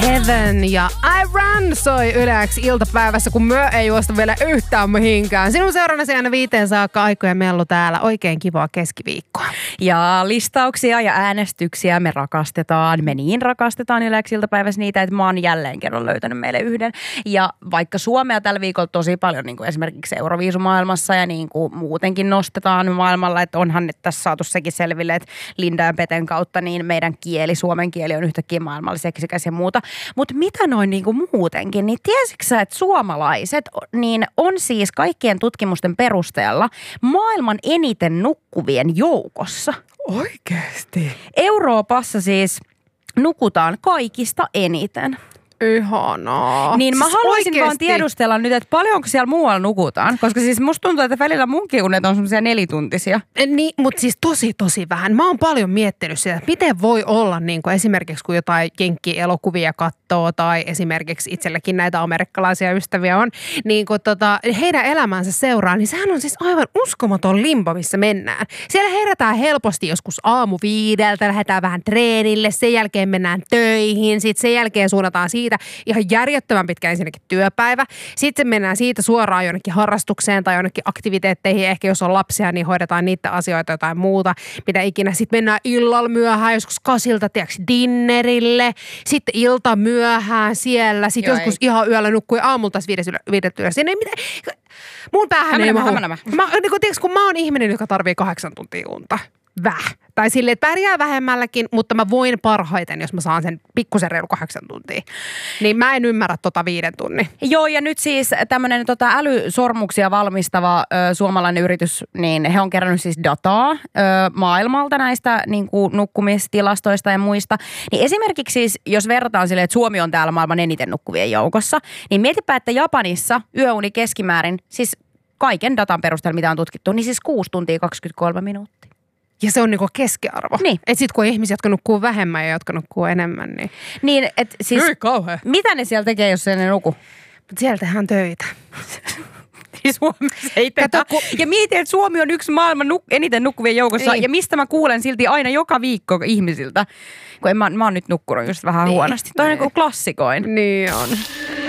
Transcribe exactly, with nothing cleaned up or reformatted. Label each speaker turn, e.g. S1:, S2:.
S1: Heaven ja I Run soi Yleäks iltapäivässä, kun myö ei juosta vielä yhtään mihinkään. Sinun seurannasi aina viiteen saakka aikoja mellu täällä. Oikein kivaa keskiviikkoa.
S2: Ja listauksia ja äänestyksiä me rakastetaan. Me niin rakastetaan Yleäks iltapäivässä niitä, että mä oon jälleen kerran löytänyt meille yhden. Ja vaikka Suomea tällä viikolla tosi paljon niin kuin esimerkiksi Euroviisumaailmassa ja niin kuin muutenkin nostetaan maailmalla, että onhan nyt tässä saatu sekin selville, että Linda ja Peten kautta niin meidän kieli, suomen kieli on yhtäkkiä maailmalla seksikäs ja muuta. Mutta mitä noin niinku muutenkin, niin tiesitkö sä, että suomalaiset niin on siis kaikkien tutkimusten perusteella maailman eniten nukkuvien joukossa?
S1: Oikeesti?
S2: Euroopassa siis nukutaan kaikista eniten.
S1: Ihanaa.
S2: Niin mä
S1: siis
S2: haluaisin
S1: oikeesti
S2: vaan tiedustella nyt, että paljonko siellä muualla nukutaan. Koska siis musta tuntuu, että välillä munkin unet on semmoisia nelituntisia.
S1: Niin, mutta siis tosi tosi vähän. Mä oon paljon miettinyt sitä, että miten voi olla niin kuin esimerkiksi kun jotain jenkkielokuvia katsoo tai esimerkiksi itselläkin näitä amerikkalaisia ystäviä on, niin kun tota, heidän elämänsä seuraa, niin sehän on siis aivan uskomaton limbo, missä mennään. Siellä herätään helposti joskus aamu viideltä, lähdetään vähän treenille, sen jälkeen mennään töihin, sitten sen jälkeen suunnataan siitä ihan järjettömän pitkä ensinnäkin työpäivä. Sitten mennään siitä suoraan jonnekin harrastukseen tai jonnekin aktiviteetteihin. Ehkä jos on lapsia, niin hoidetaan niitä asioita jotain muuta, mitä ikinä. Sitten mennään illalla myöhään, joskus kasilta, tiedätkö, dinnerille. Sitten ilta myöhään siellä. Sitten
S2: Joo,
S1: joskus
S2: ei.
S1: ihan yöllä nukkui aamulta viidet yöllä. Siinä ei mitään. Mun päähän ei mahu. Mä, niin kun, tiedätkö, kun mä oon ihminen, joka tarvii kahdeksan tuntia unta. Väh. Tai silleen, että pärjää vähemmälläkin, mutta mä voin parhaiten, jos mä saan sen pikkusen reilu kahdeksan tuntia. Niin mä en ymmärrä tota viiden tunnin.
S2: Joo, ja nyt siis tämmöinen tota, älysormuksia valmistava ö, suomalainen yritys, niin he on kerännyt siis dataa ö, maailmalta näistä niin kuin nukkumistilastoista ja muista. Niin esimerkiksi siis, jos verrataan silleen, että Suomi on täällä maailman eniten nukkuvien joukossa, niin mietipä, että Japanissa yöuni keskimäärin, siis kaiken datan perusteella, mitä on tutkittu, niin siis kuusi tuntia kaksikymmentäkolme minuuttia.
S1: Ja se on niinku keskiarvo.
S2: Niin.
S1: Että sit kun on ihmisiä, jotka nukkuu vähemmän ja jotka nukkuu enemmän, niin...
S2: Niin, että siis...
S1: Hyi kauhea.
S2: Mitä ne siellä tekee, jos ei ne nuku?
S1: Mutta siellä tehdään töitä.
S2: Siis Suomessa ei tehdä.
S1: kun...
S2: Ja mietin, että Suomi on yksi maailman nuk- eniten nukkuvien joukossa.
S1: Niin.
S2: Ja mistä mä kuulen silti aina joka viikko ihmisiltä. Kun en, mä, mä oon nyt nukkunut just vähän
S1: niin.
S2: huonosti. Toi on niin kuin klassikoin.
S1: Niin on.